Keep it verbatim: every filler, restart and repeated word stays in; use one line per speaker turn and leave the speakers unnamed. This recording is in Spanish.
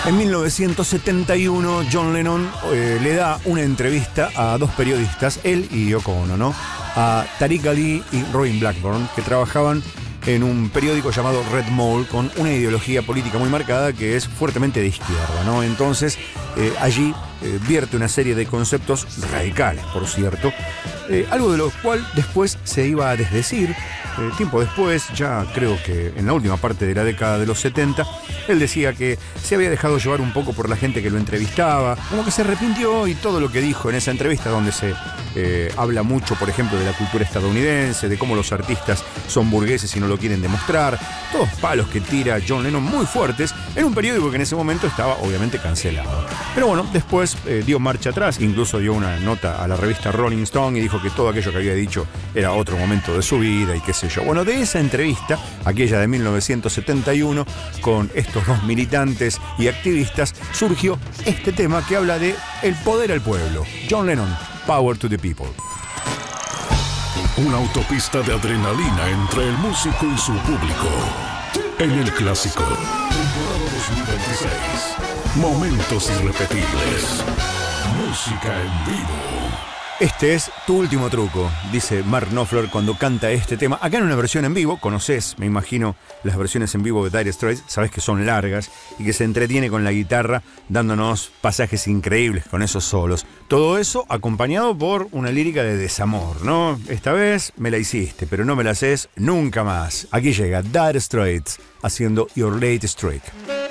En mil novecientos setenta y uno, John Lennon eh, le da una entrevista a dos periodistas, él y Yoko Ono, ¿no? A Tariq Ali y Robin Blackburn, que trabajaban en un periódico llamado Red Mole, con una ideología política muy marcada que es fuertemente de izquierda, ¿no? Entonces, eh, allí eh, vierte una serie de conceptos radicales, por cierto, eh, algo de lo cual después se iba a desdecir. Eh, tiempo después, ya creo que en la última parte de la década de los setenta, él decía que se había dejado llevar un poco por la gente que lo entrevistaba, como que se arrepintió, y todo lo que dijo en esa entrevista, donde se eh, habla mucho, por ejemplo, de la cultura estadounidense, de cómo los artistas son burgueses y no lo quieren demostrar, todos palos que tira John Lennon muy fuertes, en un periódico que en ese momento estaba obviamente cancelado. Pero bueno, después eh, dio marcha atrás, incluso dio una nota a la revista Rolling Stone y dijo que todo aquello que había dicho era otro momento de su vida y qué sé yo. Bueno, de esa entrevista, aquella de mil novecientos setenta y uno, con estos dos militantes y activistas, surgió este tema que habla de el poder al pueblo. John Lennon, Power to the People.
Una autopista de adrenalina entre el músico y su público. En el clásico, temporada dos mil veintiséis. Momentos irrepetibles. Música en vivo.
Este es tu último truco, dice Mark Knopfler cuando canta este tema. Acá en una versión en vivo, conoces, me imagino, las versiones en vivo de Dire Straits, sabes que son largas y que se entretiene con la guitarra dándonos pasajes increíbles con esos solos. Todo eso acompañado por una lírica de desamor, ¿no? Esta vez me la hiciste, pero no me la haces nunca más. Aquí llega Dire Straits haciendo Your Latest Trick.